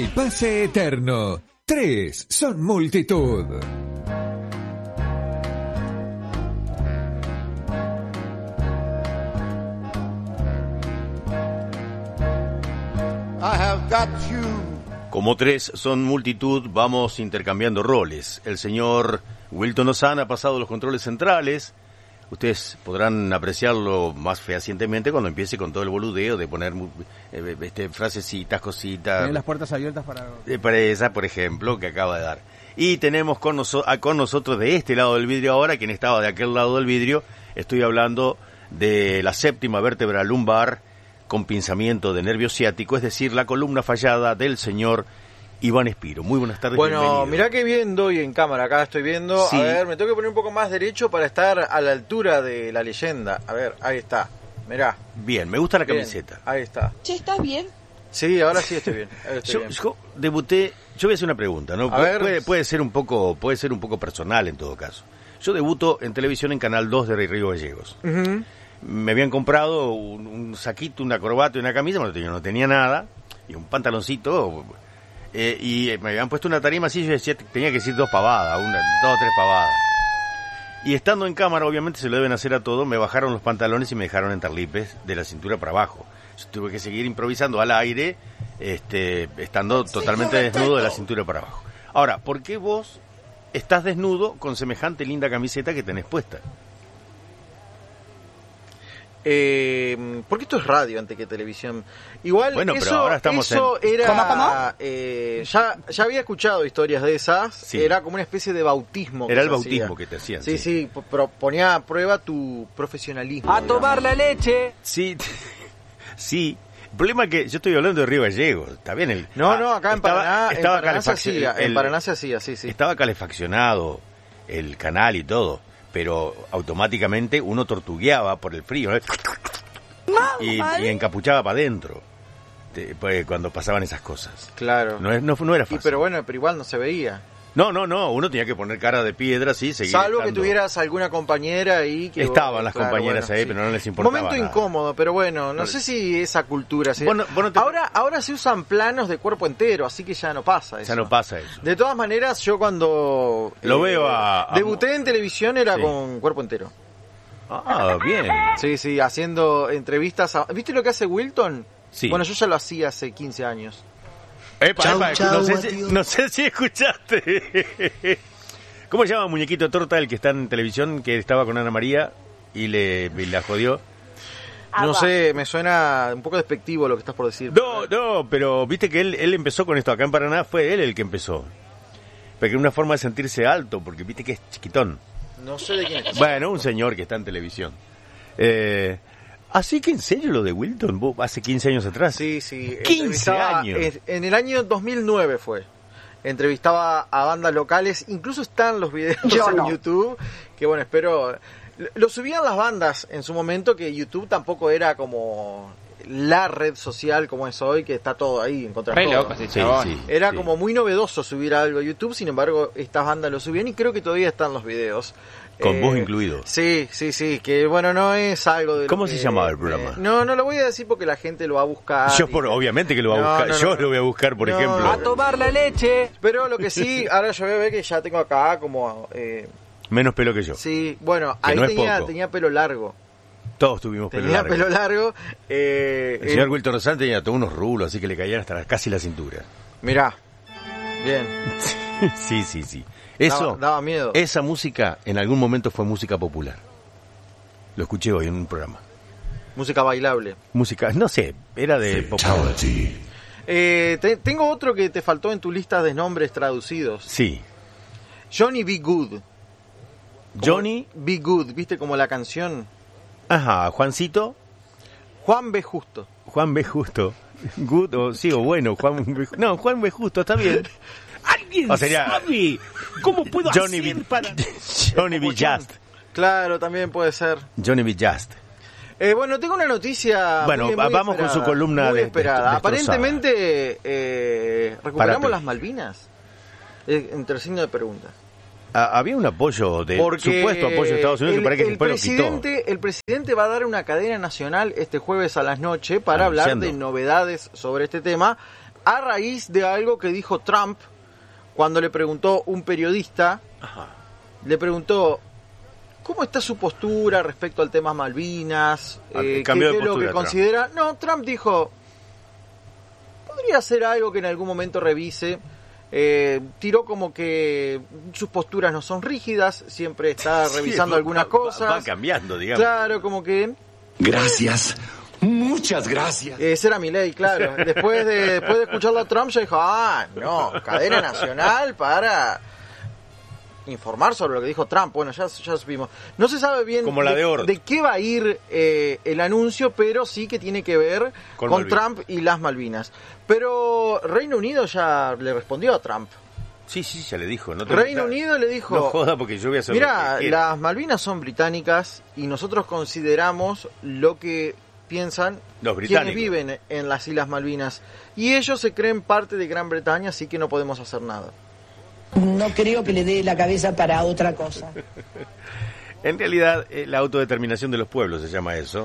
El pase eterno. 3 son multitud. I have got you. Como 3 son multitud, vamos intercambiando roles. El señor Wilton Lozano ha pasado los controles centrales. Ustedes podrán apreciarlo más fehacientemente cuando empiece con todo el boludeo de poner frasecitas, cositas. Tienen las puertas abiertas para esa, por ejemplo, que acaba de dar. Y tenemos con nosotros de este lado del vidrio ahora, quien estaba de aquel lado del vidrio, estoy hablando de la séptima vértebra lumbar con pinzamiento de nervio ciático, es decir, la columna fallada del señor Iván Espiro. Muy buenas tardes. Bueno, mirá que bien doy en cámara, acá estoy viendo. Sí. A ver, me tengo que poner un poco más derecho para estar a la altura de la leyenda. A ver, ahí está, mirá. Bien, me gusta la camiseta. Ahí está. Che, ¿estás bien? Sí, ahora sí estoy bien. Yo debuté, yo voy a hacer una pregunta, ¿no? Puede ser un poco personal en todo caso. Yo debuto en televisión en Canal 2 de Río Gallegos. Uh-huh. Me habían comprado un saquito, una corbata y una camisa, yo no tenía nada, y un pantaloncito, y me habían puesto una tarima así, yo decía, tenía que decir 2 pavadas, 2 o 3 pavadas. Y estando en cámara, obviamente se lo deben hacer a todo, me bajaron los pantalones y me dejaron en tarlipes de la cintura para abajo. Yo tuve que seguir improvisando al aire, estando totalmente desnudo de la cintura para abajo. Ahora, ¿por qué vos estás desnudo con semejante linda camiseta que tenés puesta? Porque esto es radio antes que televisión. Igual, bueno, eso, pero ahora estamos eso era. ¿Cómo? Ya había escuchado historias de esas. Sí. Era como una especie de bautismo. Era el bautismo que te hacían. Sí, ponía a prueba tu profesionalismo. ¡A tomar la leche! Sí, sí. El problema es que yo estoy hablando de Río Gallegos. Está bien. Acá en Paraná se hacía, sí. Estaba calefaccionado el canal y todo, pero automáticamente uno tortugueaba por el frío, ¿no? y encapuchaba para adentro cuando pasaban esas cosas. Claro. No era fácil. Pero igual no se veía. No, uno tenía que poner cara de piedra, sí, seguir salvo estando. Que tuvieras alguna compañera ahí que estaban las compañeras ahí, sí. Pero no les importaba momento nada. Incómodo, pero bueno, no sé si esa cultura ahora se usan planos de cuerpo entero, así que ya no pasa eso. Ya no pasa eso. De todas maneras, yo cuando veo debuté en televisión era con cuerpo entero. Ah, bien. Sí, haciendo entrevistas ¿viste lo que hace Wilton? Sí. Bueno, yo ya lo hacía hace 15 años. No sé si escuchaste. ¿Cómo se llama Muñequito Torta, el que está en televisión, que estaba con Ana María y la jodió? No sé, me suena un poco despectivo lo que estás por decir. No, pero viste que él empezó con esto. Acá en Paraná fue él el que empezó. Porque una forma de sentirse alto, porque viste que es chiquitón. No sé de quién es. Bueno, un señor que está en televisión. Así que en serio lo de Wilton, vos hace 15 años atrás. Sí. 15 años. En el año 2009 fue. Entrevistaba a bandas locales, incluso están los videos en YouTube, que bueno, espero... Lo subían las bandas en su momento, que YouTube tampoco era como la red social como es hoy, que está todo ahí, encontrás todo. Era como muy novedoso subir algo a YouTube, sin embargo, estas bandas lo subían y creo que todavía están los videos. Con vos incluido. Sí, que bueno, no es algo de... ¿Cómo se llamaba el programa? No lo voy a decir porque la gente lo va a buscar. Obviamente que lo va a buscar. Yo lo voy a buscar, por ejemplo. ¡A tomar la leche! Pero lo que sí, ahora yo voy a ver que ya tengo acá como... menos pelo que yo. Sí, bueno, que ahí no tenía pelo largo. Todos tuvimos pelo largo. Tenía pelo largo. El señor Wilton Lozano tenía todos unos rulos, así que le caían hasta casi la cintura. Mirá, bien. Sí. Eso daba miedo. Esa música en algún momento fue música popular. Lo escuché hoy en un programa. Música bailable. No sé, era de popular. Tengo otro que te faltó en tu lista de nombres traducidos. Sí. Johnny B. Good. Johnny B. Good, ¿viste como la canción? Ajá, Juancito. Juan B. Justo. Juan B. Good o bueno, Juan B. Justo, está bien. ¿Alguien sabe cómo puedo hacer para... Johnny B. Just. Claro, también puede ser. Johnny B. Just. Bueno, tengo una noticia muy vamos esperada, con su columna muy esperada. Aparentemente recuperamos las Malvinas. Entre signo de pregunta. Había un apoyo supuesto apoyo de Estados Unidos que para que después lo quitó. El presidente va a dar una cadena nacional este jueves a las noche para hablar de novedades sobre este tema. a raíz de algo que dijo Trump cuando le preguntó un periodista, le preguntó ¿cómo está su postura respecto al tema Malvinas? ¿Qué es lo que considera? Trump. No, Trump dijo, podría ser algo que en algún momento revise. Tiró como que sus posturas no son rígidas, siempre está revisando algunas cosas. Va cambiando, digamos. Claro, como que... Gracias. Muchas gracias. Ese era Milei, claro. Después de escucharlo a Trump, ya dijo, no, cadena nacional para informar sobre lo que dijo Trump. Bueno, ya supimos. No se sabe bien como la de qué va a ir el anuncio, pero sí que tiene que ver con Trump y las Malvinas. Pero Reino Unido ya le respondió a Trump. Sí, ya le dijo. Reino Unido le dijo, no joda porque yo voy a hacer mira, las Malvinas son británicas y nosotros consideramos lo que piensan quienes viven en las Islas Malvinas. Y ellos se creen parte de Gran Bretaña, así que no podemos hacer nada. No creo que le dé la cabeza para otra cosa. En realidad, la autodeterminación de los pueblos se llama eso.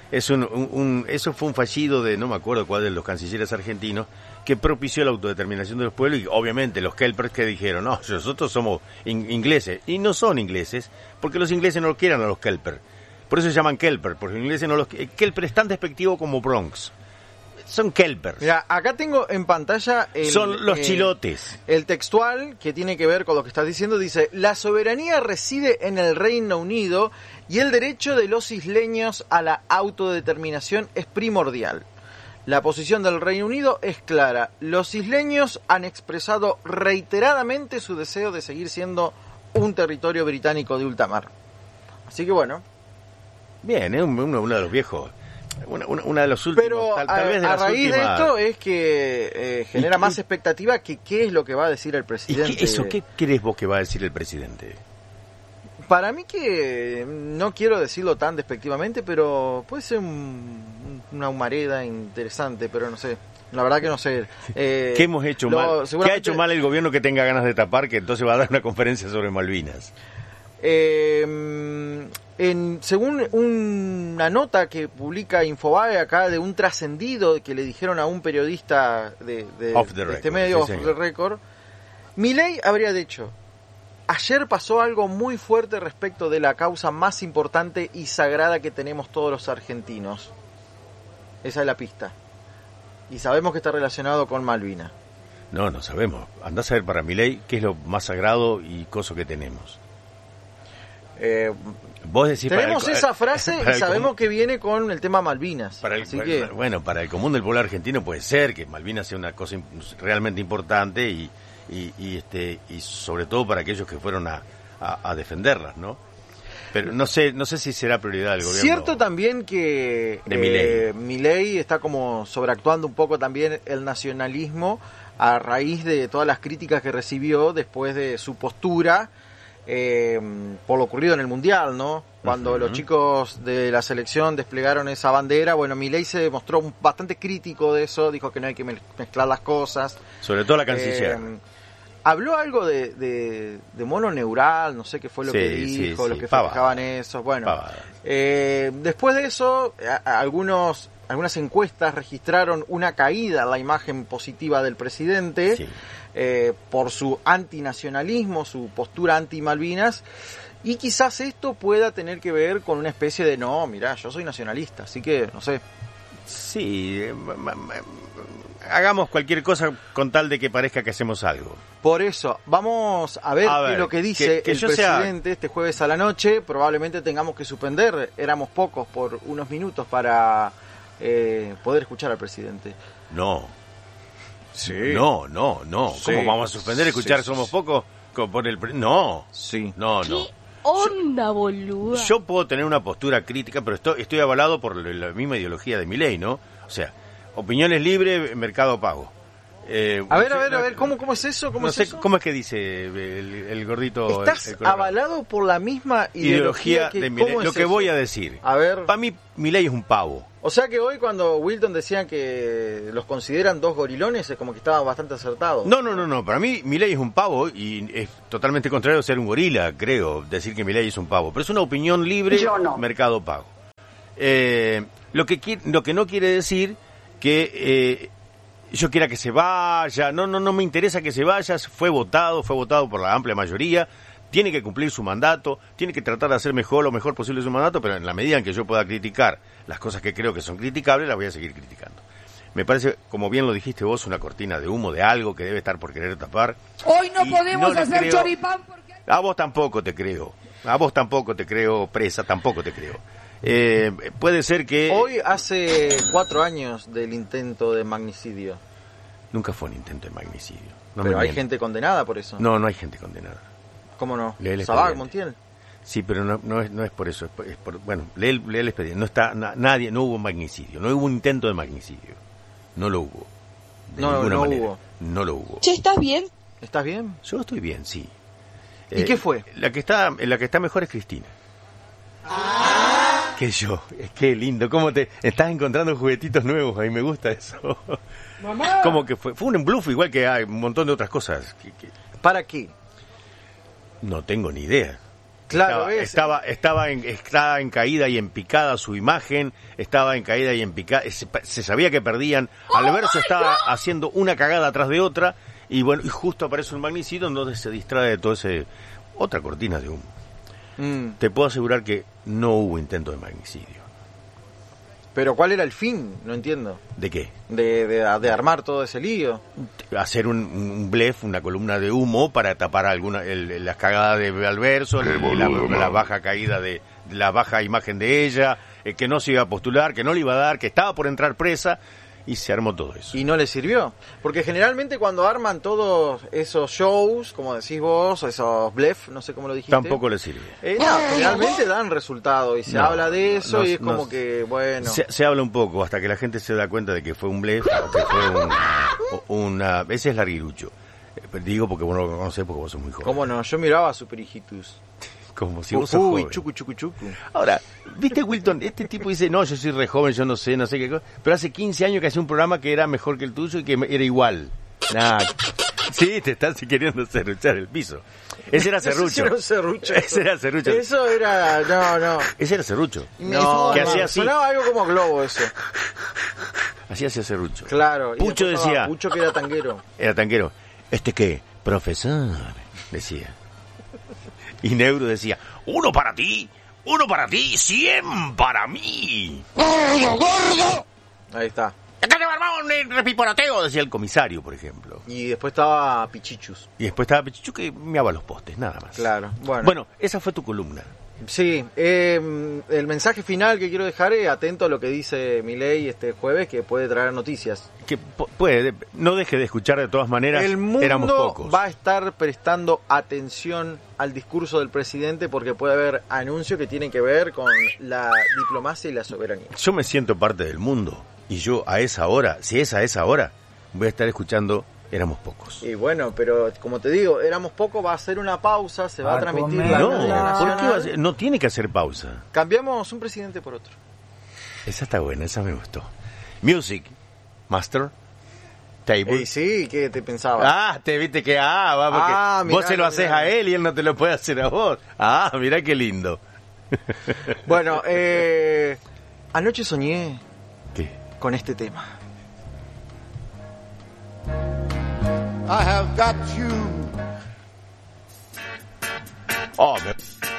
Eso fue un fallido de, no me acuerdo cuál de los cancilleres argentinos, que propició la autodeterminación de los pueblos, y obviamente los kelpers que dijeron, no, nosotros somos ingleses, y no son ingleses, porque los ingleses no lo quieren a los kelpers. Por eso se llaman kelper, porque los ingleses no los... Kelper es tan despectivo como Bronx. Son kelpers. Mira, acá tengo en pantalla son los chilotes. El textual que tiene que ver con lo que estás diciendo dice: la soberanía reside en el Reino Unido y el derecho de los isleños a la autodeterminación es primordial. La posición del Reino Unido es clara. Los isleños han expresado reiteradamente su deseo de seguir siendo un territorio británico de ultramar. Así que bueno. Bien, es uno de los viejos. Una de los últimos. Pero tal vez de a raíz últimas... de esto es que genera más expectativa que qué es lo que va a decir el presidente. ¿Qué crees vos que va a decir el presidente? Para mí que no quiero decirlo tan despectivamente, pero puede ser una humareda interesante, pero no sé. La verdad que no sé. ¿Qué hemos hecho mal? ¿Qué ha hecho mal el gobierno que tenga ganas de tapar que entonces va a dar una conferencia sobre Malvinas? Según una nota que publica Infobae acá de un trascendido que le dijeron a un periodista de este medio, Off the Record, Milei habría dicho: ayer pasó algo muy fuerte respecto de la causa más importante y sagrada que tenemos todos los argentinos. Esa es la pista. Y sabemos que está relacionado con Malvinas. No sabemos. Andá a saber para Milei qué es lo más sagrado y coso que tenemos. Vos decís tenemos esa frase y sabemos que viene con el tema Malvinas. Bueno, para el común del pueblo argentino puede ser que Malvinas sea una cosa realmente importante y sobre todo para aquellos que fueron a defenderlas, ¿no? Pero no sé si será prioridad del gobierno. Cierto también que Milei está como sobreactuando un poco también el nacionalismo a raíz de todas las críticas que recibió después de su postura por lo ocurrido en el Mundial, ¿no? Cuando los chicos de la selección desplegaron esa bandera, bueno, Milei se mostró bastante crítico de eso, dijo que no hay que mezclar las cosas. Sobre todo la canciller. Habló algo de mono neural, no sé qué fue lo que dijo, los que festejaban eso. Bueno, después de eso, algunas encuestas registraron una caída en la imagen positiva del presidente por su antinacionalismo, su postura anti-Malvinas, y quizás esto pueda tener que ver con una especie de, no, mirá, yo soy nacionalista, así que, no sé. Sí, hagamos cualquier cosa con tal de que parezca que hacemos algo. Por eso, vamos a ver qué es lo que dice el presidente este jueves a la noche. Probablemente tengamos que suspender, éramos pocos por unos minutos para poder escuchar al presidente. No. No. ¿Cómo vamos a suspender escuchar Somos Pocos? No. Sí. No. ¿Qué onda, boluda? Yo puedo tener una postura crítica, pero estoy avalado por la misma ideología de Milei, ¿no? O sea, opiniones libres, mercado pago. A ver, ¿cómo es eso? ¿Cómo es que dice el gordito? Estás avalado por la misma ideología de Milei. Lo que voy a decir. A ver. Para mí, Milei es un pavo. O sea que hoy cuando Wilton decían que los consideran dos gorilones, es como que estaba bastante acertado. No. Para mí, Milei es un pavo y es totalmente contrario a ser un gorila, creo, decir que Milei es un pavo. Pero es una opinión libre, mercado pago. Lo que no quiere decir que yo quiera que se vaya, no me interesa que se vaya, fue votado por la amplia mayoría, tiene que cumplir su mandato, tiene que tratar de hacer lo mejor posible su mandato, pero en la medida en que yo pueda criticar las cosas que creo que son criticables, las voy a seguir criticando. Me parece, como bien lo dijiste vos, una cortina de humo de algo que debe estar por querer tapar. Hoy no podemos hacer choripán porque... A vos tampoco te creo, presa, tampoco te creo. Puede ser que... Hoy hace 4 años del intento de magnicidio. Nunca fue un intento de magnicidio. Pero hay gente condenada por eso. No hay gente condenada. ¿Cómo no? Sabag, Montiel. Sí, pero no es por eso. Es por, bueno, lee el expediente. No está nadie, no hubo magnicidio. No hubo un intento de magnicidio. No lo hubo. De ninguna manera. Hubo. No lo hubo. Che, ¿estás bien? ¿Estás bien? Yo estoy bien, sí. ¿Y qué fue? La que está mejor es Cristina. Que yo. Qué lindo. ¿Cómo te estás encontrando juguetitos nuevos? A mí me gusta eso. Mamá. ¿Cómo que fue? Fue un bluff, igual que hay un montón de otras cosas. ¿Para qué? No tengo ni idea. Claro, estaba en caída y en picada su imagen, estaba en caída y en picada, se sabía que perdían. Alberto estaba haciendo una cagada atrás de otra y bueno, y justo aparece un magnicidio donde se distrae de todo ese otra cortina de humo. Te puedo asegurar que no hubo intento de magnicidio. Pero ¿cuál era el fin? No entiendo. ¿De qué? De armar todo ese lío. Hacer un blef, una columna de humo para tapar las cagadas de Alberto, la baja caída de la baja imagen de ella, que no se iba a postular, que no le iba a dar, que estaba por entrar presa, y se armó todo eso. Y no le sirvió. Porque generalmente cuando arman todos esos shows, como decís vos, esos blef, no sé cómo lo dijiste. Tampoco le sirve. Generalmente dan resultado y se habla de eso y es como que, bueno... Se habla un poco hasta que la gente se da cuenta de que fue un blef, o que fue ese es larguirucho. Digo porque vos no lo conocés porque vos sos muy joven. ¿Cómo no? Yo miraba a Super Hijitus. Como si vos sos joven. Chucu. Ahora, ¿viste, Wilton? Este tipo dice, no, yo soy re joven, yo no sé qué cosa. Pero hace 15 años que hacía un programa que era mejor que el tuyo y que era igual. Sí, te estás queriendo serruchar el piso. Ese era serrucho. Ese era serrucho. Eso era... No. Ese era serrucho. No, hacía así. Sonaba algo como globo eso. Así hacía serrucho. Claro. Pucho decía... Pucho que era tanguero. Era tanguero. ¿Qué? Profesor, decía. Y Neuro decía, 1 para ti, 100 para mí. ¡Gordo! Ahí está. Acá te armamos un repiporoteo, decía el comisario, por ejemplo. Y después estaba Pichichus. Que meaba los postes, nada más. Claro, Bueno, esa fue tu columna. Sí, el mensaje final que quiero dejar es atento a lo que dice Milei este jueves, que puede traer noticias. Que puede, no deje de escuchar de todas maneras. El mundo éramos pocos. va a estar prestando atención al discurso del presidente porque puede haber anuncios que tienen que ver con la diplomacia y la soberanía. Yo me siento parte del mundo y yo a esa hora, si es a esa hora, voy a estar escuchando Éramos Pocos. Y bueno, pero como te digo, Éramos Pocos va a hacer una pausa, se va a transmitir la cadena nacional. ¿Por qué va a ser? No tiene que hacer pausa. Cambiamos un presidente por otro. Esa está buena, esa me gustó. Music, Master, Table. Y sí, ¿qué te pensabas? Te viste que porque vos se lo haces a él y él no te lo puede hacer a vos. Mirá qué lindo. Bueno, anoche soñé ¿qué? Con este tema. I have got you.